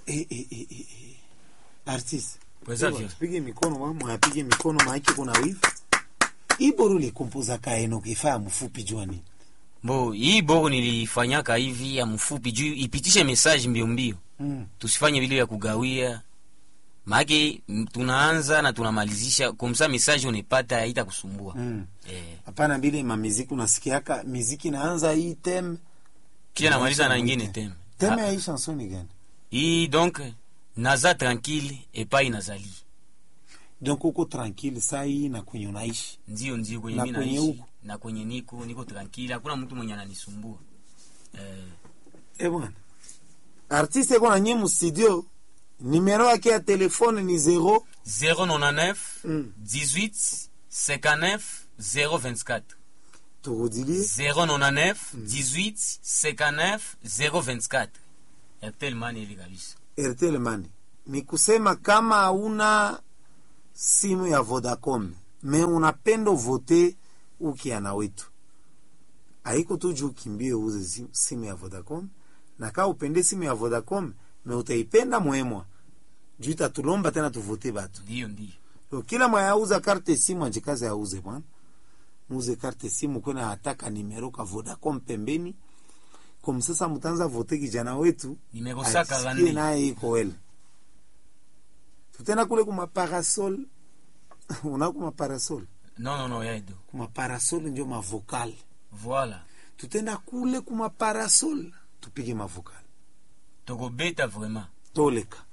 Artiste. Presavio. Pige mikono mama, apige mikono maiki kuna wivu. Iboru likompoza kaeno kifaa mfupi juani. Bo, hii boro nilifanyaka hivi ya mfupi juu ipitishe message mbio mbio. Tusifanye vile ya kugawia. Maana tunaanza na tunamalizisha kumsa message unipata haita kusumbua. Hapana bile muziki unasikiaka muziki inaanza hii theme Kia namaliza na nyingine theme. Theme ya hii chanson ni gani? Hii donc naza tranquille et pas inazali. Donc uko tranquille saa hii na kwenye unaishi. Ndio kwenye na mimi kwenye naishi. huko. Na kwenye niko tranquille, hakuna mtu mwenye ananisumbua. Bwana. Artiste kwa nyemu studio. Numero yake ya telefone ni 099 18 59 024. Turudilie 099 18 59 024. Airtel Money ile kabisa. Airtel Money. Ni kusema kama hauna simu ya Vodacom, me unapenda vote ukiana wetu. Haiko tu juu kimbie uze simu ya Vodacom, na kama upende simu ya Vodacom, me utaipenda mwemwa. Juu itatulomba tena tuvote batu. Ndio. Kila mwa yauza karte simu anjikaza yauze bwana. Muuze karte simu kuna hataka nimero ka Vodacom pembeni. Kwa sasa mtanza vote kijana wetu. Nimero saka gani? Naye iko wele. Tutena kule kuma parasol. Una kuma parasol? Non, yaido. Kuma parasol ndio ma vocal. Voilà. Tutenda kule kuma parasol tupige ma vocal. Toko beta vraiment. Toleka.